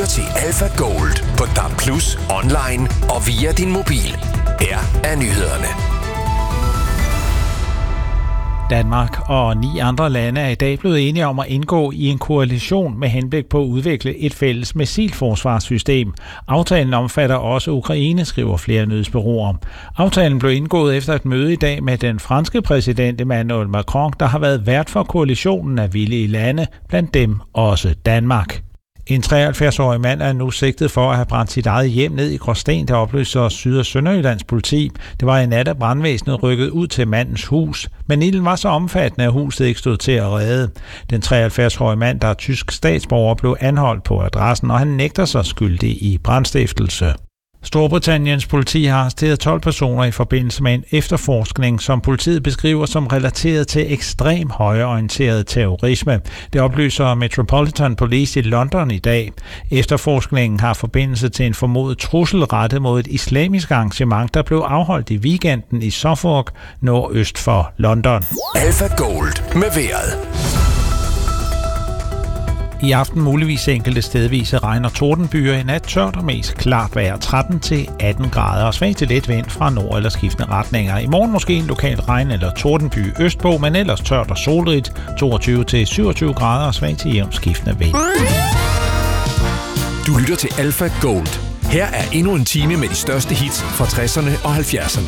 lytter til Alpha Gold på DAB+, online og via din mobil. Her er nyhederne. Danmark og 9 andre lande er i dag blevet enige om at indgå i en koalition med henblik på at udvikle et fælles missilforsvarssystem. Aftalen omfatter også Ukraine, skriver flere nyhedsbureauer. Aftalen blev indgået efter et møde i dag med den franske præsident Emmanuel Macron, der har været vært for koalitionen af villige lande, blandt dem også Danmark. En 73-årig mand er nu sigtet for at have brændt sit eget hjem ned i Gråsten, der oplyser Syd- og Sønderjyllands politi. Det var i nat, at brandvæsenet rykket ud til mandens hus, men ilden var så omfattende, at huset ikke stod til at redde. Den 73-årige mand, der er tysk statsborger, blev anholdt på adressen, og han nægter sig skyldig i brandstiftelse. Storbritanniens politi har arresteret 12 personer i forbindelse med en efterforskning, som politiet beskriver som relateret til ekstrem højreorienteret terrorisme. Det oplyser Metropolitan Police i London i dag. Efterforskningen har forbindelse til en formodet trussel rettet mod et islamisk arrangement, der blev afholdt i weekenden i Suffolk, nordøst for London. Alpha Gold med vejret. I aften muligvis enkelte stedvise regn og tordenbyer. I nat tørt og mest klart vejr, 13-18 grader og svag til let vind fra nord- eller skiftende retninger. I morgen måske en lokal regn- eller tordenby østpå, men ellers tørt og solrigt, 22-27 grader og svag til jævnt skiftende vind. Du lytter til Alpha Gold. Her er endnu en time med de største hits fra 60'erne og 70'erne.